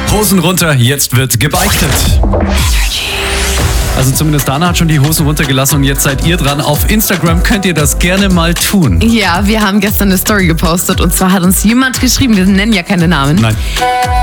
Hosen runter, jetzt wird gebeichtet. Also zumindest Dana hat schon die Hosen runtergelassen und jetzt seid ihr dran. Auf Instagram könnt ihr das gerne mal tun. Ja, wir haben gestern eine Story gepostet und zwar hat uns jemand geschrieben, wir nennen ja keine Namen. Nein.